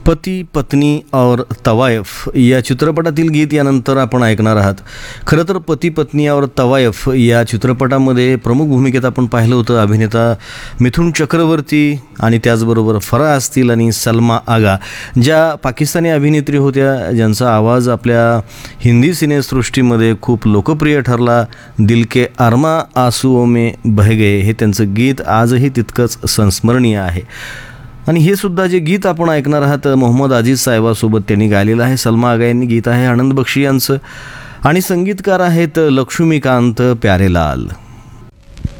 पती पत्नी और तवायफ या चित्रपटातील गीत यानंतर आपण ऐकणार आहात. खरं तर पती पत्नी और तवायफ या चित्रपटामध्ये प्रमुख भूमिकेत आपण पाहिलं होतं अभिनेता मिथुन चक्रवर्ती आणि त्याचबरोबर फराह असतील आणि सलमा आगा, ज्या पाकिस्तानी अभिनेत्री होत्या ज्यांचा आवाज आपल्या हिंदी सिनेसृष्टीमध्ये खूप लोकप्रिय ठरला. दिल के अरमा आंसुओं में बह गए हे त्यांचं गीत आजही तितकंच संस्मरणीय आहे. आणि हे सुद्धा जे गीत आपण ऐकणार आहात मोहम्मद अजीज साहेबासोबत त्यांनी गायलेलं आहे. सलमा आगा यांनी गीत आहे आनंद बक्षी यांचं आणि संगीतकार आहेत लक्ष्मीकांत प्यारेलाल.